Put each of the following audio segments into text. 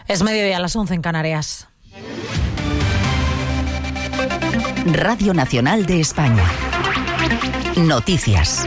Es mediodía, a las 11 en Canarias. Radio Nacional de España. Noticias.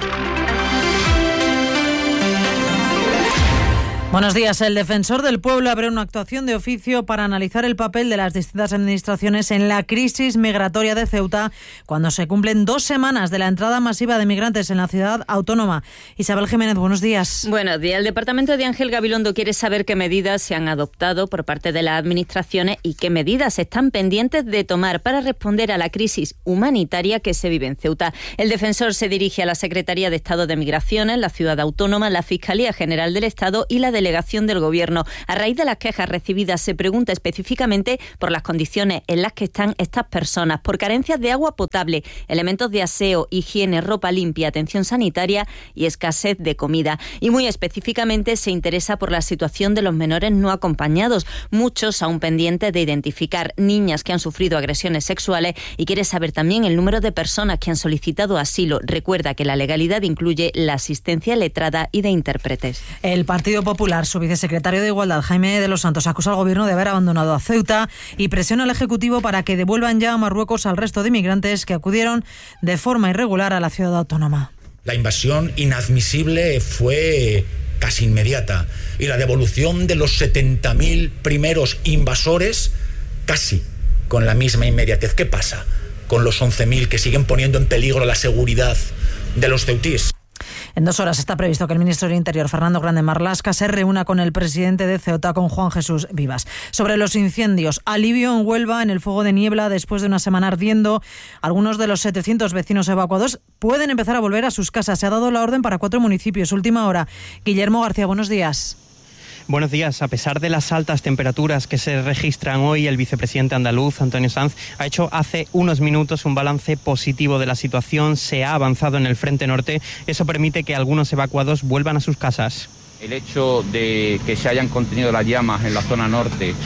Buenos días. El defensor del pueblo abre una actuación de oficio para analizar el papel de las distintas administraciones en la crisis migratoria de Ceuta cuando se cumplen 2 semanas de la entrada masiva de migrantes en la ciudad autónoma. Isabel Jiménez, buenos días. Buenos días. El departamento de Ángel Gabilondo quiere saber qué medidas se han adoptado por parte de las administraciones y qué medidas están pendientes de tomar para responder a la crisis humanitaria que se vive en Ceuta. El defensor se dirige a la Secretaría de Estado de Migraciones, la ciudad autónoma, la Fiscalía General del Estado y la Delegación del Gobierno. A raíz de las quejas recibidas se pregunta específicamente por las condiciones en las que están estas personas, por carencias de agua potable, elementos de aseo, higiene, ropa limpia, atención sanitaria y escasez de comida. Y muy específicamente se interesa por la situación de los menores no acompañados, muchos aún pendientes de identificar, niñas que han sufrido agresiones sexuales, y quiere saber también el número de personas que han solicitado asilo. Recuerda que la legalidad incluye la asistencia letrada y de intérpretes. El Partido Popular, su vicesecretario de Igualdad, Jaime de los Santos, acusa al Gobierno de haber abandonado a Ceuta y presiona al Ejecutivo para que devuelvan ya a Marruecos al resto de inmigrantes que acudieron de forma irregular a la ciudad autónoma. La invasión inadmisible fue casi inmediata y la devolución de los 70.000 primeros invasores casi con la misma inmediatez. ¿Qué pasa con los 11.000 que siguen poniendo en peligro la seguridad de los ceutíes? En 2 horas está previsto que el ministro del Interior, Fernando Grande Marlaska, se reúna con el presidente de Ceuta, con Juan Jesús Vivas. Sobre los incendios, alivio en Huelva en el fuego de niebla después de una semana ardiendo. Algunos de los 700 vecinos evacuados pueden empezar a volver a sus casas. Se ha dado la orden para 4 municipios. Última hora. Guillermo García, buenos días. Buenos días. A pesar de las altas temperaturas que se registran hoy, el vicepresidente andaluz, Antonio Sanz, ha hecho hace unos minutos un balance positivo de la situación. Se ha avanzado en el frente norte. Eso permite que algunos evacuados vuelvan a sus casas. El hecho de que se hayan contenido las llamas en la zona norte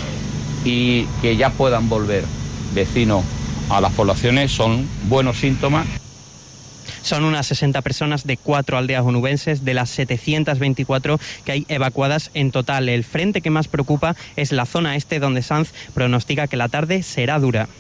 y que ya puedan volver vecinos a las poblaciones son buenos síntomas. Son unas 60 personas de 4 aldeas onubenses de las 724 que hay evacuadas en total. El frente que más preocupa es la zona este, donde Sanz pronostica que la tarde será dura.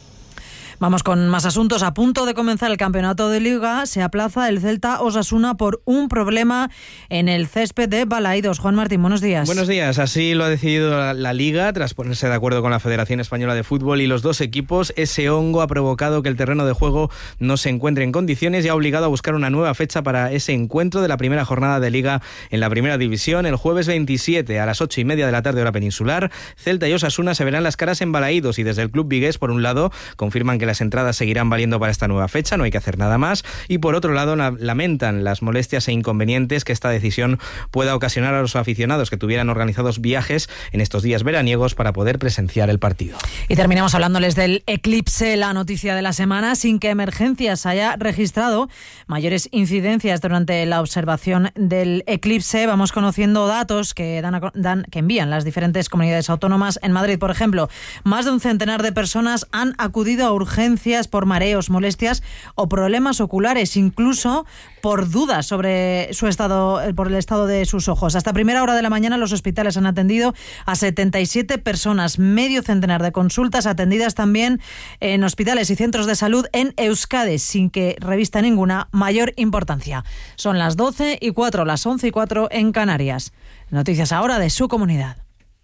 Vamos con más asuntos. A punto de comenzar el campeonato de Liga, se aplaza el Celta Osasuna por un problema en el césped de Balaídos. Juan Martín, buenos días. Buenos días. Así lo ha decidido la Liga, tras ponerse de acuerdo con la Federación Española de Fútbol y los 2 equipos. Ese hongo ha provocado que el terreno de juego no se encuentre en condiciones y ha obligado a buscar una nueva fecha para ese encuentro de la primera jornada de Liga en la Primera División. El jueves 27 a las 8:30 de la tarde, hora peninsular, Celta y Osasuna se verán las caras en Balaídos, y desde el club vigués, por un lado, confirman que las entradas seguirán valiendo para esta nueva fecha, no hay que hacer nada más, y por otro lado lamentan las molestias e inconvenientes que esta decisión pueda ocasionar a los aficionados que tuvieran organizados viajes en estos días veraniegos para poder presenciar el partido. Y terminamos hablándoles del eclipse, la noticia de la semana. Sin que Emergencias haya registrado mayores incidencias durante la observación del eclipse, vamos conociendo datos que que envían las diferentes comunidades autónomas. En Madrid, por ejemplo, más de un centenar de personas han acudido a urgencias por mareos, molestias o problemas oculares, incluso por dudas sobre su estado, por el estado de sus ojos. Hasta primera hora de la mañana los hospitales han atendido a 77 personas, medio centenar de consultas atendidas también en hospitales y centros de salud en Euskadi, sin que revista ninguna mayor importancia. Son las 12:04, las 11:04 en Canarias. Noticias ahora de su comunidad.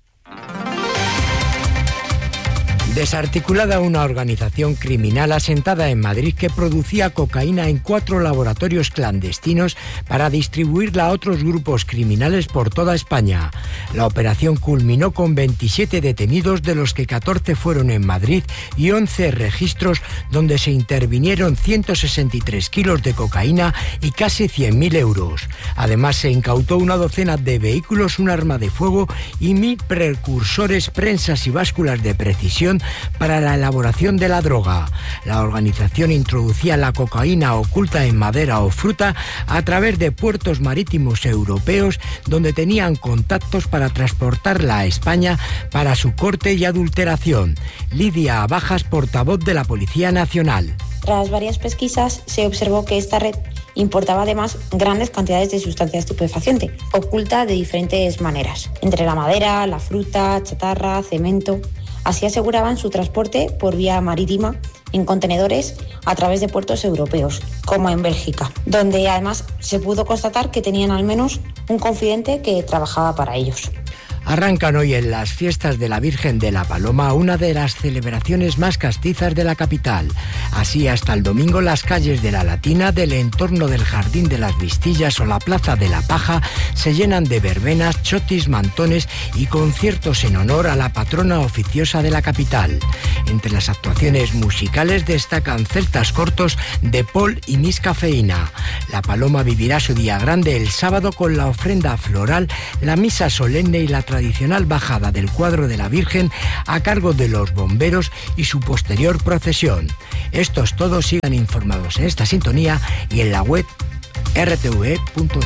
Desarticulada una organización criminal asentada en Madrid que producía cocaína en 4 laboratorios clandestinos para distribuirla a otros grupos criminales por toda España. La operación culminó con 27 detenidos, de los que 14 fueron en Madrid, y 11 registros donde se intervinieron 163 kilos de cocaína y casi 100.000 euros. Además, se incautó una docena de vehículos, un arma de fuego y 1.000 precursores, prensas y básculas de precisión para la elaboración de la droga. La organización introducía la cocaína oculta en madera o fruta a través de puertos marítimos europeos, donde tenían contactos para transportarla a España para su corte y adulteración. Lidia Bajas, portavoz de la Policía Nacional. Tras varias pesquisas se observó que esta red importaba además grandes cantidades de sustancia estupefaciente, oculta de diferentes maneras, entre la madera, la fruta, chatarra, cemento. Así aseguraban su transporte por vía marítima en contenedores a través de puertos europeos, como en Bélgica, donde además se pudo constatar que tenían al menos un confidente que trabajaba para ellos. Arrancan hoy en las fiestas de la Virgen de la Paloma, una de las celebraciones más castizas de la capital. Así, hasta el domingo, las calles de la Latina, del entorno del Jardín de las Vistillas o la Plaza de la Paja se llenan de verbenas, chotis, mantones y conciertos en honor a la patrona oficiosa de la capital. Entre las actuaciones musicales destacan celtas cortos de Paul y Miss Cafeína. La Paloma vivirá su día grande el sábado con la ofrenda floral, la misa solemne y la tradicional bajada del cuadro de la Virgen a cargo de los bomberos y su posterior procesión. Estos todos sigan informados en esta sintonía y en la web rtve.es.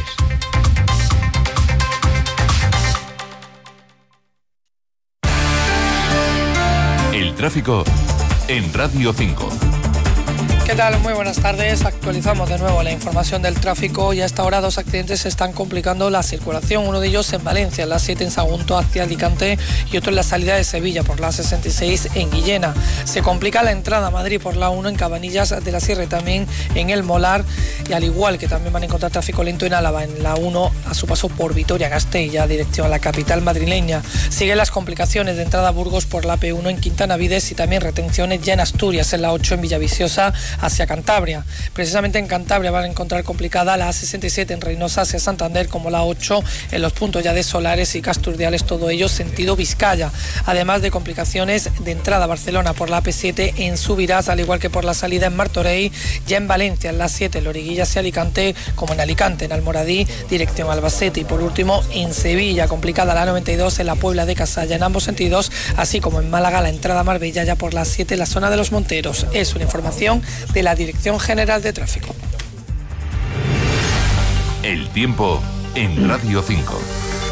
El tráfico en Radio 5. ¿Qué tal? Muy buenas tardes. Actualizamos de nuevo la información del tráfico y a esta hora 2 accidentes están complicando la circulación. Uno de ellos en Valencia, en la 7 en Sagunto hacia Alicante y otro en la salida de Sevilla por la 66 en Guillena. Se complica la entrada a Madrid por la 1 en Cabanillas de la Sierra y también en El Molar, y al igual que también van a encontrar tráfico lento en Álava en la 1 a su paso por Vitoria-Gasteiz, ya dirección a la capital madrileña. Siguen las complicaciones de entrada a Burgos por la P1 en Quintana Vides y también retenciones ya en Asturias en la 8 en Villaviciosa hacia Cantabria. Precisamente en Cantabria van a encontrar complicada la A67 en Reynosa hacia Santander, como la 8 en los puntos ya de Solares y Casturdiales, todo ello sentido Vizcaya. Además de complicaciones de entrada a Barcelona por la AP7 en Subirás, al igual que por la salida en Martorell, ya en Valencia en la 7 en Loriguilla hacia Alicante, como en Alicante en Almoradí dirección a Albacete, y por último en Sevilla complicada la 92 en la Puebla de Casalla en ambos sentidos, así como en Málaga la entrada a Marbella ya por la 7 en la zona de Los Monteros. Es una información de la Dirección General de Tráfico. El tiempo en Radio 5.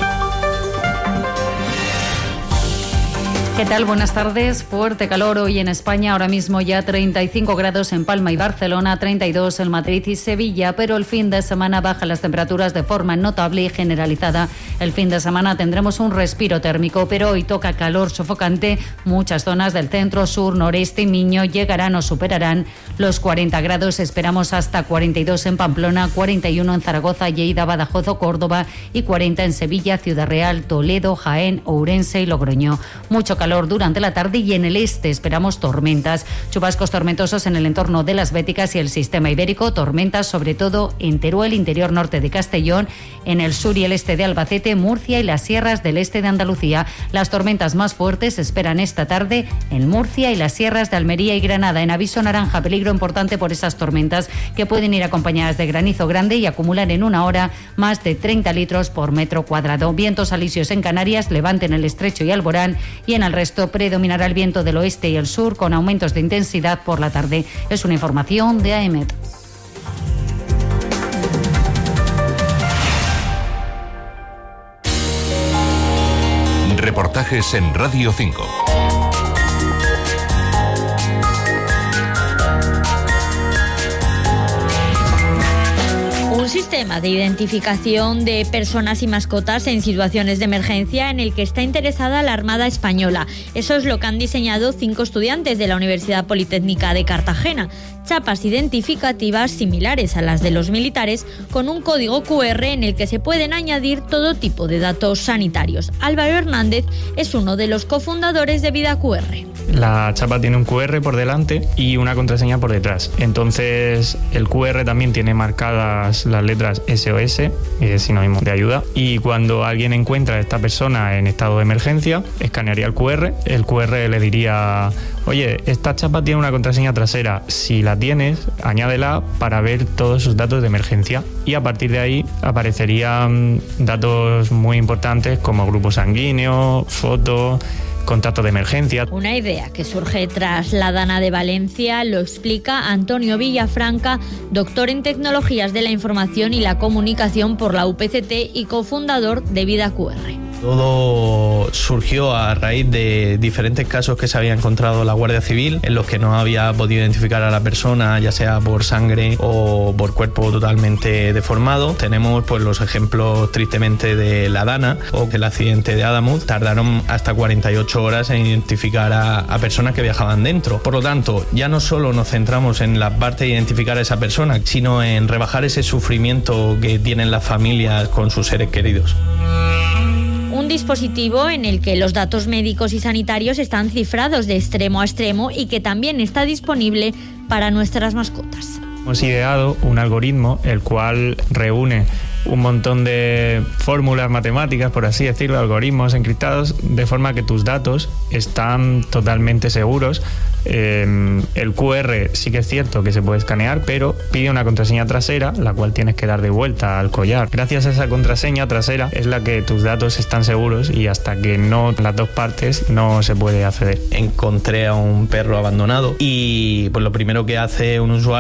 ¿Qué tal? Buenas tardes. Fuerte calor hoy en España. Ahora mismo ya 35 grados en Palma y Barcelona, 32 en Madrid y Sevilla, pero el fin de semana bajan las temperaturas de forma notable y generalizada. El fin de semana tendremos un respiro térmico, pero hoy toca calor sofocante. Muchas zonas del centro, sur, noreste y Miño llegarán o superarán los 40 grados. Esperamos hasta 42 en Pamplona, 41 en Zaragoza, Lleida, Badajoz o Córdoba y 40 en Sevilla, Ciudad Real, Toledo, Jaén, Ourense y Logroño. Mucho calor durante la tarde y en el este esperamos tormentas, chubascos tormentosos en el entorno de las Béticas y el sistema ibérico, tormentas sobre todo en Teruel, interior norte de Castellón, en el sur y el este de Albacete, Murcia y las sierras del este de Andalucía. Las tormentas más fuertes se esperan esta tarde en Murcia y las sierras de Almería y Granada. En aviso naranja, peligro importante por esas tormentas que pueden ir acompañadas de granizo grande y acumular en una hora más de 30 litros por metro cuadrado. Vientos alisios en Canarias, levante en el Estrecho y Alborán, y en el resto predominará el viento del oeste y el sur con aumentos de intensidad por la tarde. Es una información de AEMET. Reportajes en Radio 5. Un sistema de identificación de personas y mascotas en situaciones de emergencia en el que está interesada la Armada Española. Eso es lo que han diseñado 5 estudiantes de la Universidad Politécnica de Cartagena. Chapas identificativas similares a las de los militares, con un código QR en el que se pueden añadir todo tipo de datos sanitarios. Álvaro Hernández es uno de los cofundadores de Vida QR. La chapa tiene un QR por delante y una contraseña por detrás. Entonces el QR también tiene marcadas las letras SOS, que es sinónimo de ayuda. Y cuando alguien encuentra a esta persona en estado de emergencia, escanearía el QR. El QR le diría: oye, esta chapa tiene una contraseña trasera. Si la tienes, añádela para ver todos sus datos de emergencia. Y a partir de ahí aparecerían datos muy importantes como grupo sanguíneo, foto, contacto de emergencia. Una idea que surge tras la Dana de Valencia, lo explica Antonio Villafranca, doctor en Tecnologías de la Información y la Comunicación por la UPCT y cofundador de Vida QR. Todo surgió a raíz de diferentes casos que se había encontrado la Guardia Civil, en los que no había podido identificar a la persona, ya sea por sangre o por cuerpo totalmente deformado. Tenemos pues los ejemplos tristemente de la Dana o del accidente de Adamuz. Tardaron hasta 48 horas en identificar a personas que viajaban dentro. Por lo tanto, ya no solo nos centramos en la parte de identificar a esa persona, sino en rebajar ese sufrimiento que tienen las familias con sus seres queridos. Un dispositivo en el que los datos médicos y sanitarios están cifrados de extremo a extremo y que también está disponible para nuestras mascotas. Hemos ideado un algoritmo el cual reúne un montón de fórmulas matemáticas, por así decirlo, algoritmos encriptados, de forma que tus datos están totalmente seguros. El QR sí que es cierto que se puede escanear, pero pide una contraseña trasera, la cual tienes que dar de vuelta al collar. Gracias a esa contraseña trasera es la que tus datos están seguros, y hasta que no las dos partes no se puede acceder. Encontré a un perro abandonado y pues lo primero que hace un usuario